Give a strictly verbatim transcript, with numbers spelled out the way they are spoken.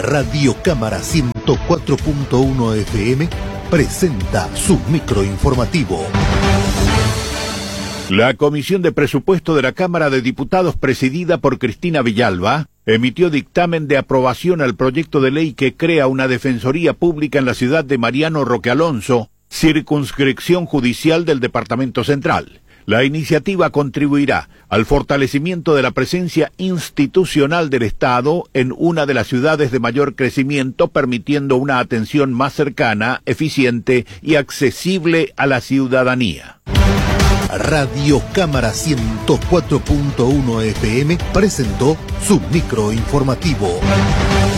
Radio Cámara ciento cuatro punto uno F M presenta su microinformativo. La Comisión de Presupuesto de la Cámara de Diputados, presidida por Cristina Villalba, emitió dictamen de aprobación al proyecto de ley que crea una defensoría pública en la ciudad de Mariano Roque Alonso, circunscripción judicial del Departamento Central. La iniciativa contribuirá al fortalecimiento de la presencia institucional del Estado en una de las ciudades de mayor crecimiento, permitiendo una atención más cercana, eficiente y accesible a la ciudadanía. Radio Cámara ciento cuatro punto uno F M presentó su microinformativo.